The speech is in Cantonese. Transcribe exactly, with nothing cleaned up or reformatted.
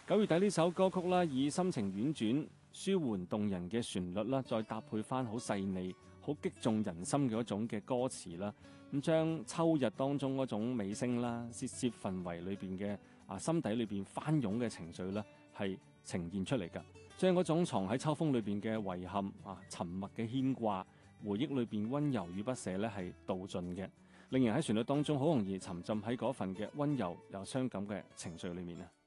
九月底呢首歌曲啦，以心情婉轉、舒緩動人嘅旋律啦，再搭配翻好細膩、好擊中人心嘅嗰種嘅歌詞啦，咁將秋日當中嗰種尾聲啦、竊竊氛圍裏邊嘅啊心底裏邊翻湧嘅情緒咧，係呈現出嚟㗎。將嗰種藏喺秋風裏邊嘅遺憾啊、沉默嘅牽掛、回憶裏邊溫柔與不捨咧，係道盡嘅，令人喺旋律當中好容易沉浸喺嗰份嘅溫柔又傷感嘅情緒裏面啊。